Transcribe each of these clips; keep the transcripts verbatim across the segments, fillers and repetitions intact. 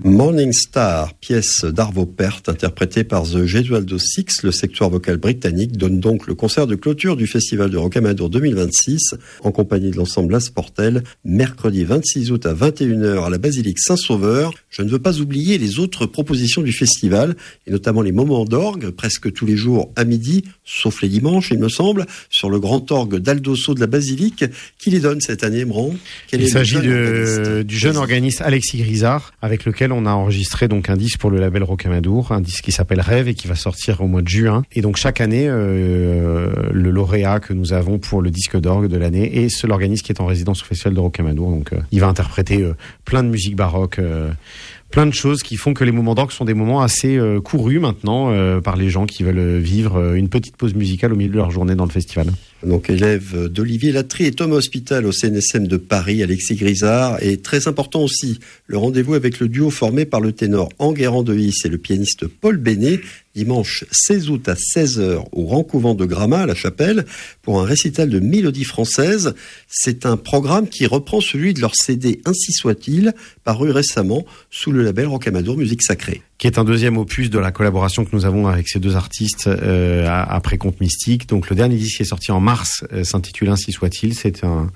Morning Star, pièce d'Arvo Pärt, interprétée par The Gesualdo Six, le secteur vocal britannique, donne donc le concert de clôture du Festival de Rocamadour deux mille vingt-six, en compagnie de l'ensemble Las Portelles, mercredi vingt-six août à vingt et une heures à la basilique Saint-Sauveur. Je ne veux pas oublier les autres propositions du festival, et notamment les moments d'orgue, presque tous les jours à midi, sauf les dimanches, il me semble, sur le grand orgue d'Aldosso de la basilique. Qui les donne cette année, Bran? Quel Il est s'agit de, du jeune organiste Alexis Grisard, avec lequel on a enregistré donc un disque pour le label Rocamadour, un disque qui s'appelle Rêve et qui va sortir au mois de juin. Et donc chaque année, euh, le lauréat que nous avons pour le disque d'orgue de l'année est seul organiste qui est en résidence au Festival de Rocamadour. Donc euh, il va interpréter euh, plein de musique baroque, euh, plein de choses qui font que les moments d'orgue sont des moments assez euh, courus maintenant euh, par les gens qui veulent vivre euh, une petite pause musicale au milieu de leur journée dans le festival. Donc élève d'Olivier Latry et Thomas Hospital au C N S M de Paris, Alexis Grisard. Et très important aussi, le rendez-vous avec le duo formé par le ténor Enguerrand de Is et le pianiste Paul Bénet, dimanche seize août à seize heures au Grand Couvent de Gramat à la Chapelle pour un récital de mélodie française. C'est un programme qui reprend celui de leur C D Ainsi soit-il, paru récemment sous le label Rocamadour Musique Sacrée. Qui est un deuxième opus de la collaboration que nous avons avec ces deux artistes euh, après Conte Mystique. Donc le dernier disque qui est sorti en mars euh, s'intitule Ainsi soit-il. C'est un,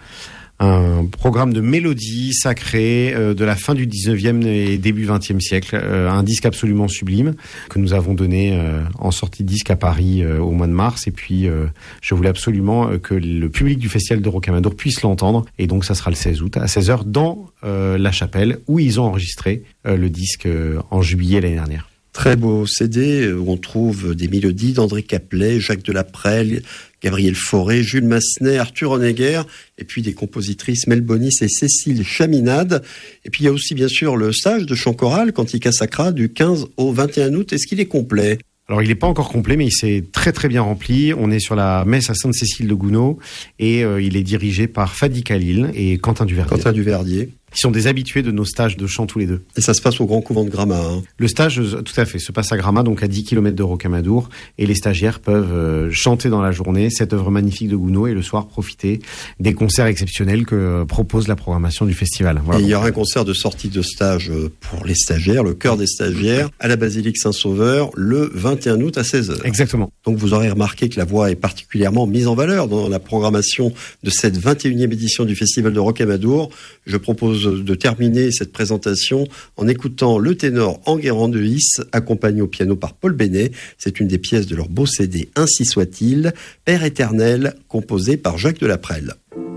un programme de mélodies sacrées euh, de la fin du dix-neuvième et début vingtième siècle. Euh, un disque absolument sublime que nous avons donné euh, en sortie de disque à Paris euh, au mois de mars. Et puis euh, je voulais absolument euh, que le public du Festival de Rocamadour puisse l'entendre. Et donc ça sera le seize août à seize heures dans euh, la Chapelle où ils ont enregistré euh, le disque euh, en juillet l'année dernière. Très beau C D où on trouve des mélodies d'André Caplet, Jacques Delaprelle, Gabriel Fauré, Jules Massenet, Arthur Honegger, et puis des compositrices Mel Bonis et Cécile Chaminade. Et puis il y a aussi bien sûr le stage de chant choral Cantica Sacra du quinze au vingt et un août. Est-ce qu'il est complet ? Alors il n'est pas encore complet, mais il s'est très très bien rempli. On est sur la messe à Sainte-Cécile de Gounod et euh, il est dirigé par Fadi Khalil et Quentin Duverdier. Quentin Duverdier. Qui sont des habitués de nos stages de chant tous les deux. Et ça se passe au Grand Couvent de Gramat. Hein. Le stage, tout à fait, se passe à Gramat, donc à dix kilomètres de Rocamadour, et les stagiaires peuvent euh, chanter dans la journée cette œuvre magnifique de Gounod et le soir profiter des concerts exceptionnels que euh, propose la programmation du festival. Voilà. Et il y aura un concert de sortie de stage pour les stagiaires, le chœur des stagiaires, à la basilique Saint-Sauveur, le vingt et un août à seize heures. Exactement. Donc vous aurez remarqué que la voix est particulièrement mise en valeur dans la programmation de cette vingt et unième édition du Festival de Rocamadour. Je propose de terminer cette présentation en écoutant le ténor Enguerrand de Is, accompagné au piano par Paul Bénet. C'est une des pièces de leur beau C D Ainsi soit-il, Père éternel, composé par Jacques Delaprelle.